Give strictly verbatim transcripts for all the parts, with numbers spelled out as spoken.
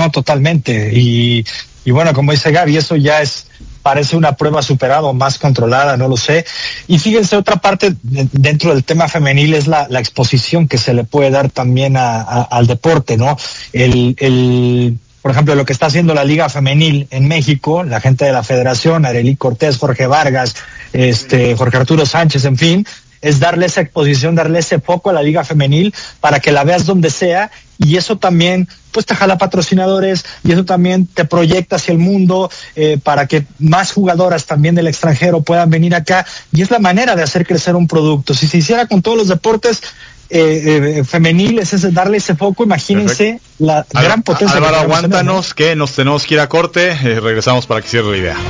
no, totalmente. Y, y bueno, como dice Gaby, eso ya es, parece una prueba superada o más controlada, no lo sé. Y fíjense, otra parte de, dentro del tema femenil es la, la exposición que se le puede dar también a, a, al deporte, ¿no? El, el, por ejemplo, lo que está haciendo la Liga Femenil en México, la gente de la Federación, Arely Cortés, Jorge Vargas, este, Jorge Arturo Sánchez, en fin, es darle esa exposición, darle ese foco a la Liga Femenil para que la veas donde sea, y eso también pues te jala patrocinadores y eso también te proyecta hacia el mundo, eh, para que más jugadoras también del extranjero puedan venir acá, y es la manera de hacer crecer un producto. Si se hiciera con todos los deportes eh, eh, femeniles, es darle ese foco, imagínense. Perfecto. La Al, gran potencia. Álvaro, aguántanos que nos tenemos que ir a corte, eh, regresamos para que cierre la idea.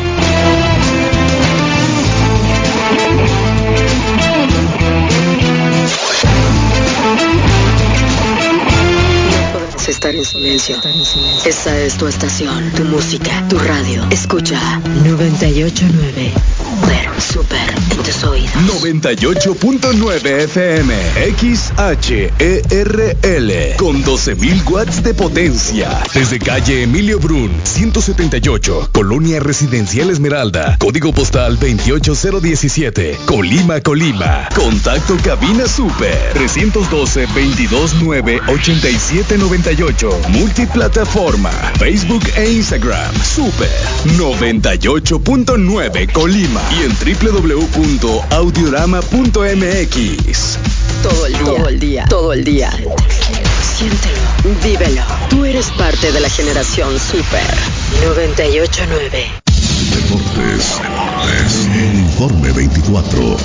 Estar en silencio. Esta es tu estación, tu música, tu radio. Escucha noventa y ocho punto nueve. Super en tus oídos. noventa y ocho punto nueve F M X H E R L con doce mil watts de potencia. Desde calle Emilio Brun, ciento setenta y ocho, Colonia Residencial Esmeralda, código postal veintiocho cero diecisiete, Colima, Colima. Contacto cabina Super trescientos doce, veintidós nueve, ochenta y siete noventa y ocho. Multiplataforma, Facebook e Instagram. Super noventa y ocho punto nueve Colima y en doble u doble u doble u punto audiorama punto m x. Todo el día, todo el día, todo el día. Siéntelo, vívelo. Tú eres parte de la generación Super noventa y ocho punto nueve. Deportes, Deportes. Informe veinticuatro.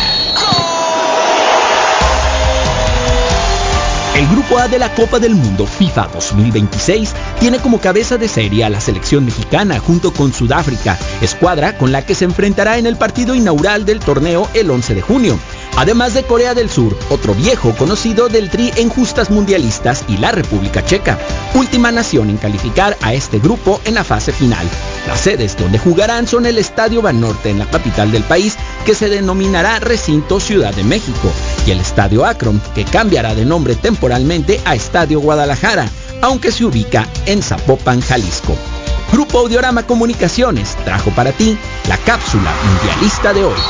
El Grupo A de la Copa del Mundo FIFA dos mil veintiséis tiene como cabeza de serie a la selección mexicana junto con Sudáfrica, escuadra con la que se enfrentará en el partido inaugural del torneo el once de junio. Además de Corea del Sur, otro viejo conocido del Tri en justas mundialistas, y la República Checa, última nación en calificar a este grupo en la fase final. Las sedes donde jugarán son el Estadio Banorte en la capital del país, que se denominará Recinto Ciudad de México, y el Estadio Akron, que cambiará de nombre temporalmente a Estadio Guadalajara, aunque se ubica en Zapopan, Jalisco. Grupo Audiorama Comunicaciones trajo para ti la cápsula mundialista de hoy.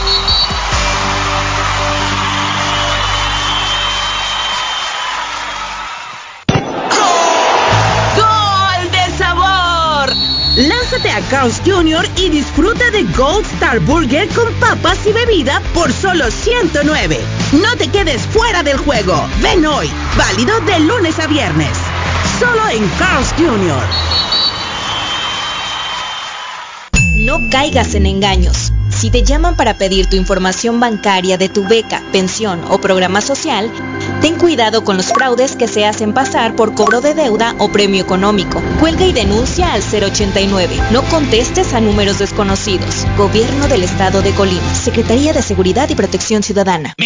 Lánzate a Carl's junior y disfruta de Gold Star Burger con papas y bebida por solo ciento nueve. No te quedes fuera del juego. Ven hoy, válido de lunes a viernes. Solo en Carl's junior. No caigas en engaños. Si te llaman para pedir tu información bancaria de tu beca, pensión o programa social, ten cuidado con los fraudes que se hacen pasar por cobro de deuda o premio económico. Cuelga y denuncia al cero ochenta y nueve. No contestes a números desconocidos. Gobierno del Estado de Colima. Secretaría de Seguridad y Protección Ciudadana.